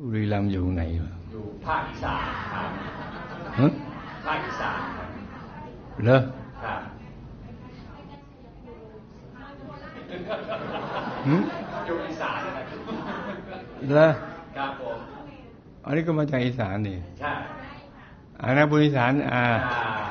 บุรีรัมย์อยู่ไหนอยู่ภาคอีสานครับภาคอีสานครับเหรอครับอยู่อีสานเหรอครับผมอันนี้ก็มาจากอีสานนี่ใช่อันนั้นบุรีอีสาน